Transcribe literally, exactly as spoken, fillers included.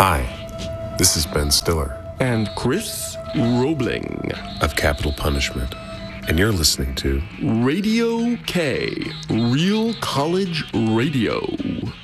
Hi, this is Ben Stiller and Chris Roebling of Capital Punishment, and you're listening to Radio K, Real College Radio.